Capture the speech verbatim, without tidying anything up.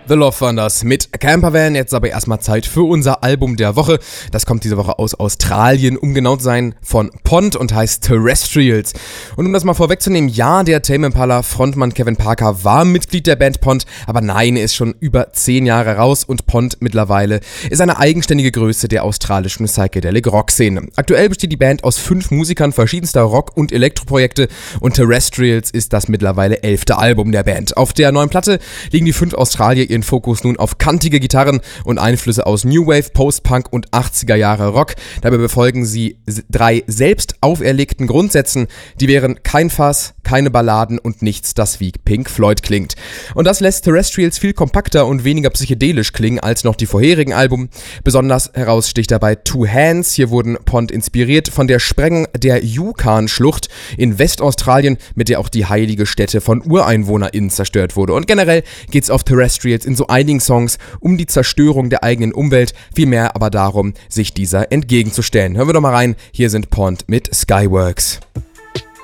The Love Wonders mit Campervan. Jetzt aber erstmal Zeit für unser Album der Woche. Das kommt diese Woche aus Australien, um genau zu sein, von Pond und heißt Terrestrials. Und um das mal vorwegzunehmen, ja, der Tame Impala Frontmann Kevin Parker war Mitglied der Band Pond, aber nein, er ist schon über zehn Jahre raus und Pond mittlerweile ist eine eigenständige Größe der australischen Psychedelic Rock Szene. Aktuell besteht die Band aus fünf Musikern verschiedenster Rock- und Elektroprojekte und Terrestrials ist das mittlerweile elfte Album der Band. Auf der neuen Platte liegen die fünf Australier ihren Fokus nun auf kantige Gitarren und Einflüsse aus New Wave, Post-Punk und achtziger Jahre Rock. Dabei befolgen sie drei selbst auferlegten Grundsätzen, die wären kein Fass, keine Balladen und nichts, das wie Pink Floyd klingt. Und das lässt Terrestrials viel kompakter und weniger psychedelisch klingen als noch die vorherigen Alben. Besonders heraussticht dabei Two Hands. Hier wurden Pond inspiriert von der Sprengung der Yukon-Schlucht in Westaustralien, mit der auch die heilige Stätte von UreinwohnerInnen zerstört wurde. Und generell geht's auf Terrestrials in so einigen Songs um die Zerstörung der eigenen Umwelt, vielmehr aber darum, sich dieser entgegenzustellen. Hören wir doch mal rein, hier sind Pond mit Skyworks.